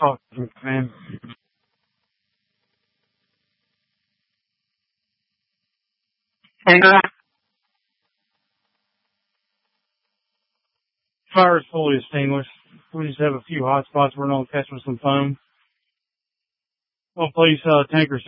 Talk to me, man. Fire is fully extinguished. We just have a few hot spots we're going to catch with some foam. Well, please, tanker